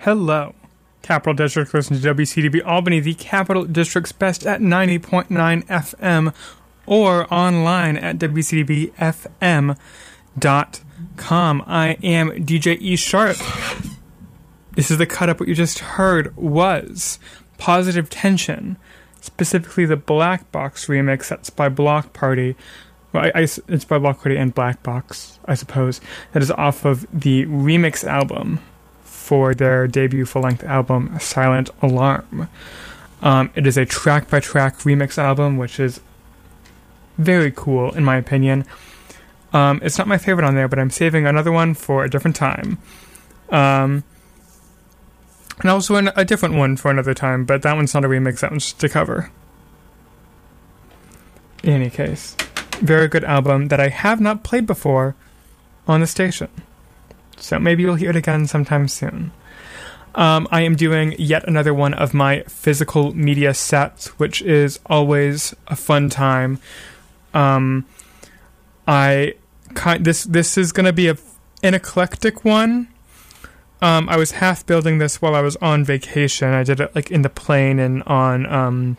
Hello. Capital District, listen to WCDB Albany, the Capital District's best at 90.9 FM or online at WCDBFM.com. I am DJ E Sharp. This is the cut up. What you just heard was Positive Tension, specifically the Black Box remix. That's by Block Party. Well, it's by Block Party and Black Box, I suppose. That is off of the remix album for their debut full-length album, Silent Alarm. It is a track-by-track remix album, which is very cool, in my opinion. It's not my favorite on there, but I'm saving another one for a different time. And also a different one for another time, but that one's not a remix, that one's just a cover. In any case, very good album that I have not played before on the station. So maybe you'll hear it again sometime soon. I am doing yet another one of my physical media sets, which is always a fun time. This is going to be an eclectic one. I was half building this while I was on vacation. I did it like in the plane and on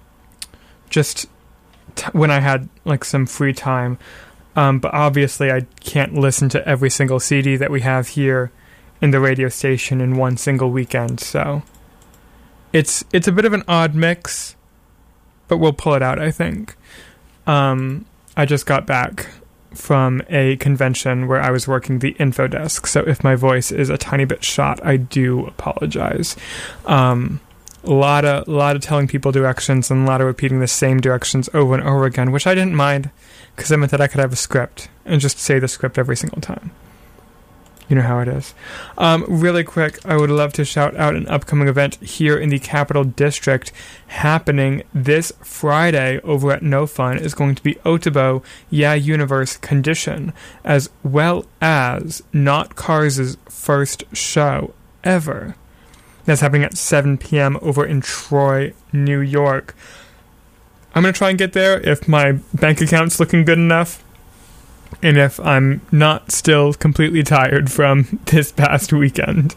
when I had like some free time. But obviously I can't listen to every single CD that we have here in the radio station in one single weekend. So it's a bit of an odd mix, but we'll pull it out, I think. I just got back from a convention where I was working the info desk, so if my voice is a tiny bit shot, I do apologize. A lot of telling people directions and a lot of repeating the same directions over and over again, which I didn't mind because I meant that I could have a script and just say the script every single time. You know how it is. Really quick, I would love to shout out an upcoming event here in the Capital District happening this Friday over at No Fun. Is going to be Otabo, Yeah Universe Condition, as well as Not Cars' first show ever. That's happening at 7 p.m. over in Troy, New York. I'm going to try and get there if my bank account's looking good enough. And if I'm not still completely tired from this past weekend.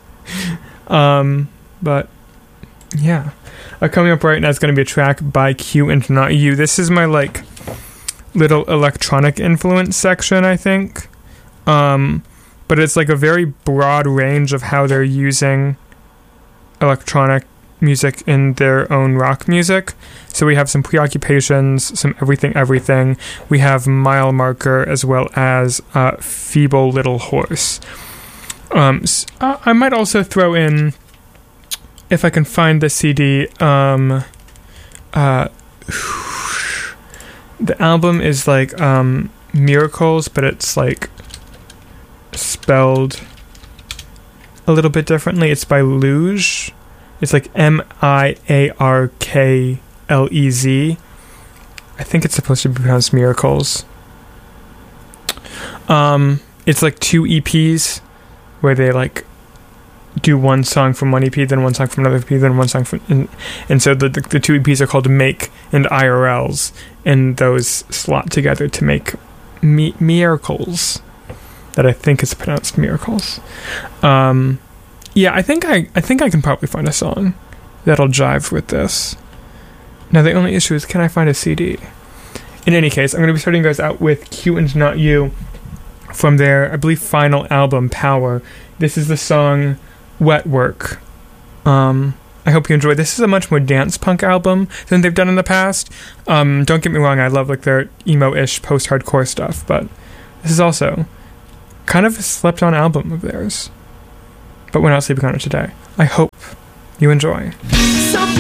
But, yeah. Coming up right now is going to be a track by Q and Not You. This is my, like, little electronic influence section, I think. But it's, like, a very broad range of how they're using electronic music in their own rock music. So we have some Preoccupations, some Everything. We have Mile Marker, as well as Feeble Little Horse. I might also throw in, if I can find the CD, the album is like Miracles, but it's like spelled a little bit differently. It's by Luge. It's like Miarklez. I think it's supposed to be pronounced Miracles. It's like 2 EPs where they like do one song from one EP, then one song from another EP, then one song from... And so the 2 EPs are called Make and IRLs, and those slot together to make Miracles. That I think is pronounced Miracles. Yeah, I think I can probably find a song that'll jive with this. Now, the only issue is, can I find a CD? In any case, I'm going to be starting you guys out with Q and Not You from their, I believe, final album, Power. This is the song Wet Work. I hope you enjoy. This is a much more dance punk album than they've done in the past. Don't get me wrong, I love like their emo-ish post-hardcore stuff, but this is also kind of a slept-on album of theirs. But we're not sleeping on it today. I hope you enjoy.